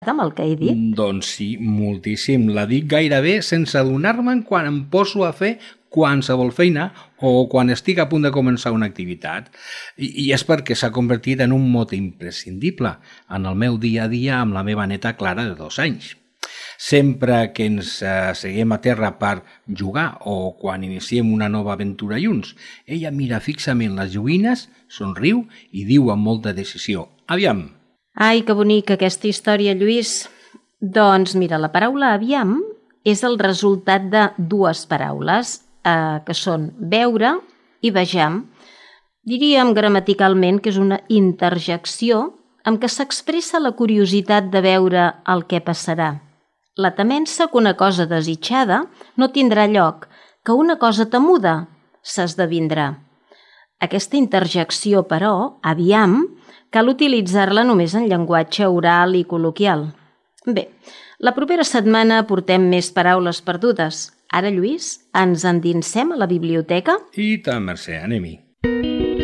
amb el que he dit? Doncs sí, moltíssim. La dic gairebé sense adonar-me'n quan em poso a fer qualsevol feina o quan estic a punt de començar una activitat. I és perquè s'ha convertit en un mot imprescindible en el meu dia a dia amb la meva neta Clara de 2 anys. Sempre que ens seguim a terra per jugar o quan iniciem una nova aventura junts, ella mira fixament les joguines, somriu i diu amb molta decisió: aviam! Ai, que bonica aquesta història, Lluís. Doncs mira, la paraula aviam és el resultat de 2 paraules, que són veure i vejam. Diríem gramaticalment que és una interjecció amb què s'expressa la curiositat de veure el que passarà. La temença que una cosa desitjada no tindrà lloc, que una cosa temuda s'esdevindrà. Aquesta interjecció, però, aviam, cal utilitzar-la només en llenguatge oral i col·loquial. Bé, la propera setmana portem més paraules perdudes. Ara, Lluís, ens endinsem a la biblioteca? I tant, Mercè, anem-hi.